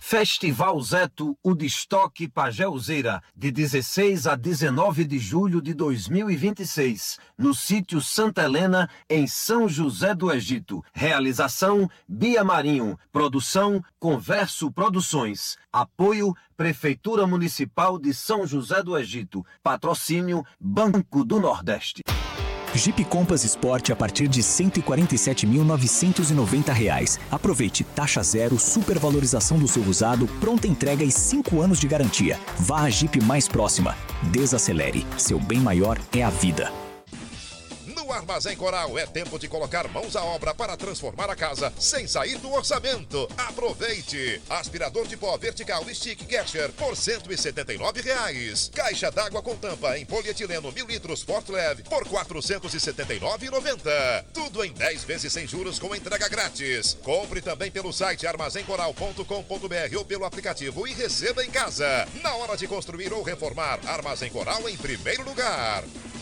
Festival Zeto, o Destoque Pajéuzeira, de 16 a 19 de julho de 2026, no sítio Santa Helena, em São José do Egito. Realização, Bia Marinho. Produção, Converso Produções. Apoio, Prefeitura Municipal de São José do Egito. Patrocínio, Banco do Nordeste. Jeep Compass Sport a partir de R$ 147.990. Aproveite taxa zero, supervalorização do seu usado, pronta entrega e 5 anos de garantia. Vá à Jeep mais próxima. Desacelere. Seu bem maior é a vida. No Armazém Coral é tempo de colocar mãos à obra para transformar a casa sem sair do orçamento. Aproveite! Aspirador de pó vertical Stick Catcher por R$ 179,00. Caixa d'água com tampa em polietileno 1000 litros Fort Leve por R$ 479,90. Tudo em 10 vezes sem juros com entrega grátis. Compre também pelo site armazencoral.com.br ou pelo aplicativo e receba em casa. Na hora de construir ou reformar, Armazém Coral em primeiro lugar.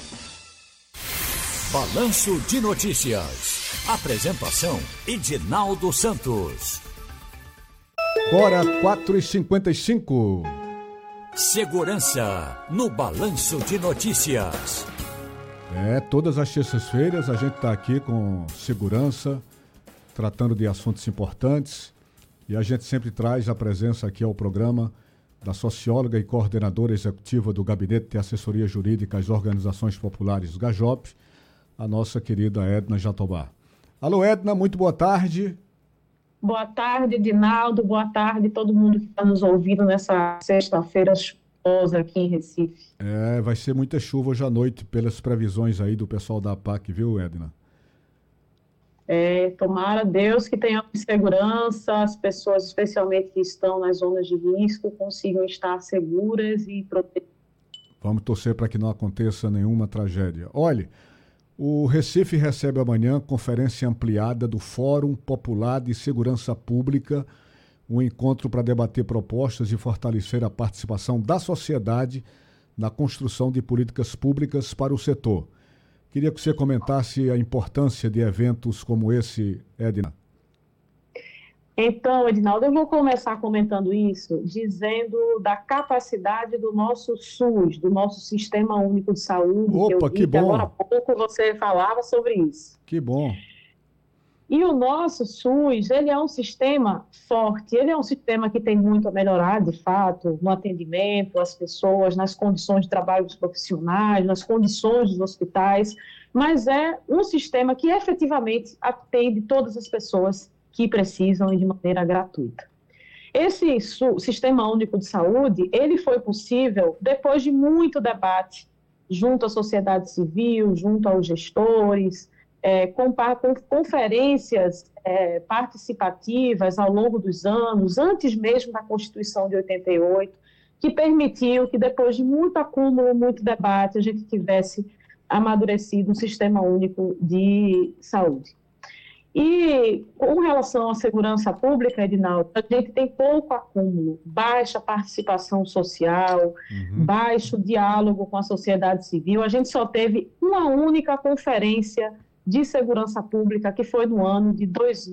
Balanço de Notícias. Apresentação: Edinaldo Santos. Bora, 4h55. Segurança no Balanço de Notícias. Todas as terças-feiras a gente está aqui com segurança, tratando de assuntos importantes, e a gente sempre traz a presença aqui ao programa da socióloga e coordenadora executiva do Gabinete de Assessoria Jurídica às Organizações Populares, GAJOP, a nossa querida Edna Jatobá. Alô, Edna, muito boa tarde. Boa tarde, Edinaldo. Boa tarde todo mundo que está nos ouvindo nessa sexta-feira chuvosa aqui em Recife. Vai ser muita chuva hoje à noite, pelas previsões aí do pessoal da APAC, viu, Edna? Tomara Deus que tenhamos segurança, as pessoas, especialmente que estão nas zonas de risco, consigam estar seguras e protegidas. Vamos torcer para que não aconteça nenhuma tragédia. Olha, o Recife recebe amanhã conferência ampliada do Fórum Popular de Segurança Pública, um encontro para debater propostas e fortalecer a participação da sociedade na construção de políticas públicas para o setor. Queria que você comentasse a importância de eventos como esse, Edna. Então, Edinaldo, eu vou começar comentando isso, dizendo da capacidade do nosso SUS, do nosso Sistema Único de Saúde. Opa, que bom! Agora há pouco você falava sobre isso. Que bom! E o nosso SUS, ele é um sistema forte, ele é um sistema que tem muito a melhorar, de fato, no atendimento às pessoas, nas condições de trabalho dos profissionais, nas condições dos hospitais, mas é um sistema que efetivamente atende todas as pessoas que precisam e de maneira gratuita. Esse Sistema Único de Saúde, ele foi possível depois de muito debate junto à sociedade civil, junto aos gestores, com conferências participativas ao longo dos anos, antes mesmo da Constituição de 88, que permitiu que depois de muito acúmulo, muito debate, a gente tivesse amadurecido um Sistema Único de Saúde. E com relação à segurança pública, Edinaldo, a gente tem pouco acúmulo, baixa participação social, baixo diálogo com a sociedade civil. A gente só teve uma única conferência de segurança pública, que foi no ano de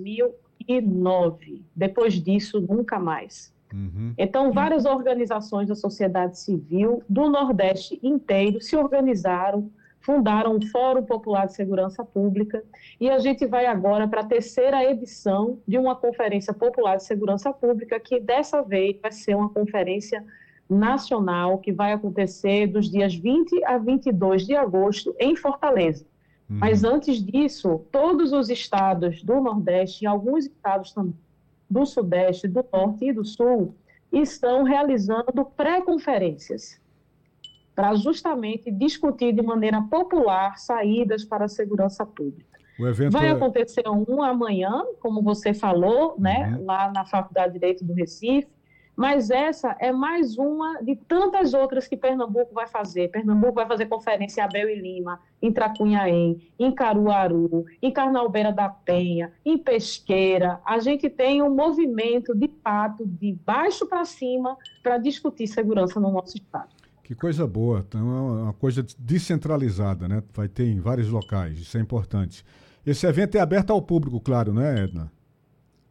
2009. Depois disso, nunca mais. Então, várias organizações da sociedade civil do Nordeste inteiro se organizaram, fundaram o Fórum Popular de Segurança Pública, e a gente vai agora para a terceira edição de uma Conferência Popular de Segurança Pública, que dessa vez vai ser uma conferência nacional, que vai acontecer dos dias 20 a 22 de agosto em Fortaleza. Mas antes disso, todos os estados do Nordeste e alguns estados também do Sudeste, do Norte e do Sul estão realizando pré-conferências para justamente discutir de maneira popular saídas para a segurança pública. Vai acontecer um amanhã, como você falou, né, lá na Faculdade de Direito do Recife, mas essa é mais uma de tantas outras que Pernambuco vai fazer. Pernambuco vai fazer conferência em Abel e Lima, em Tracunhaém, em Caruaru, em Carnaubera da Penha, em Pesqueira. A gente tem um movimento de fato de baixo para cima para discutir segurança no nosso estado. Que coisa boa, então é uma coisa descentralizada, né? Vai ter em vários locais, isso é importante. Esse evento é aberto ao público, claro, né, Edna?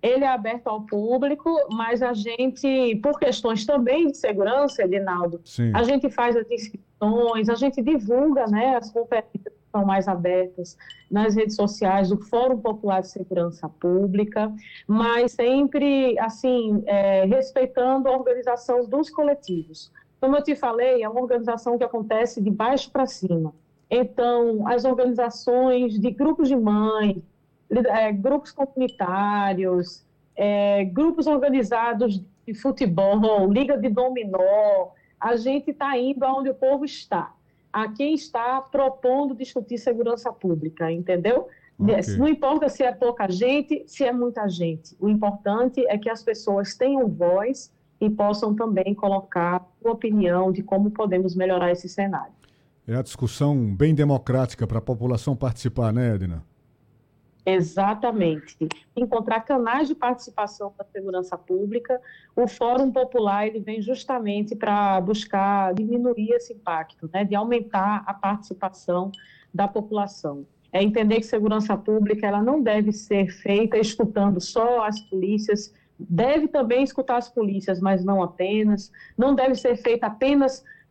Ele é aberto ao público, mas a gente, por questões também de segurança, Edinaldo, a gente faz as inscrições, a gente divulga, né, as conferências que são mais abertas nas redes sociais do Fórum Popular de Segurança Pública, mas sempre, assim, respeitando a organização dos coletivos. Como eu te falei, é uma organização que acontece de baixo para cima. Então, as organizações de grupos de mães, grupos comunitários, grupos organizados de futebol, liga de dominó, a gente está indo aonde o povo está, a quem está propondo discutir segurança pública, entendeu? Okay. Não importa se é pouca gente, se é muita gente, o importante é que as pessoas tenham voz e possam também colocar a opinião de como podemos melhorar esse cenário. É a discussão bem democrática para a população participar, né, Edna? Exatamente. Encontrar canais de participação da segurança pública. O Fórum Popular ele vem justamente para buscar diminuir esse impacto, né, de aumentar a participação da população. É entender que segurança pública ela não deve ser feita escutando só as polícias, deve também escutar as polícias, mas não apenas. Não deve ser feita apenas